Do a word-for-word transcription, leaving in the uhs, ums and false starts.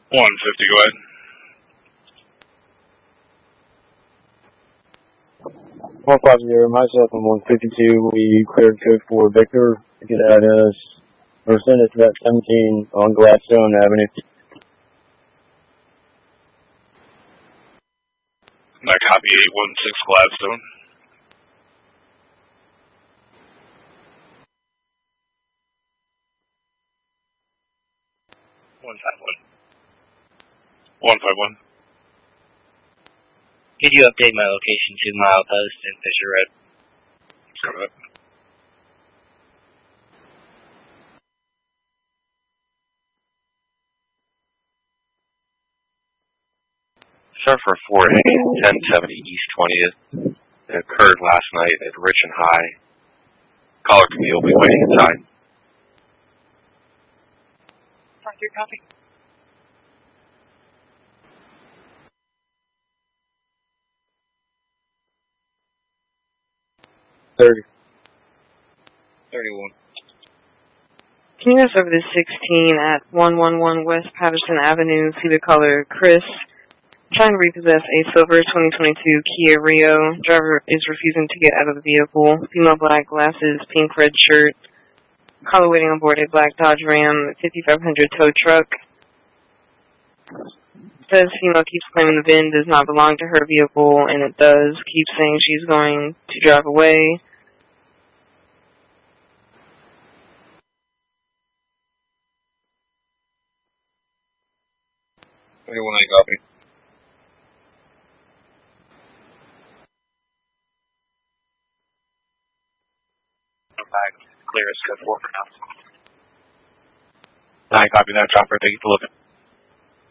one fifty, go ahead. one fifty, myself on one fifty-two, we cleared code for Victor to get at us, or send us to seventeen on Gladstone Avenue. I copy eight one six Gladstone. one five one. one five one. Could you update my location to Milepost and Fisher Road? Got it. Suffer four eight, ten seventy East twentieth. It occurred last night at Rich and High. Caller Camille will be waiting inside. Roger, copy. thirty. thirty-one. Can you pass over to sixteen at one one one West Patterson Avenue, see the caller Chris, trying to repossess a silver twenty twenty-two Kia Rio. Driver is refusing to get out of the vehicle. Female, black glasses, pink red shirt. Caller waiting on board a black Dodge Ram fifty-five hundred tow truck. Says female keeps claiming the V I N does not belong to her vehicle, and it does. Keeps saying she's going to drive away. twenty-one, I copy. Clear as code four for now. I copy that, chopper. Thank you for looking.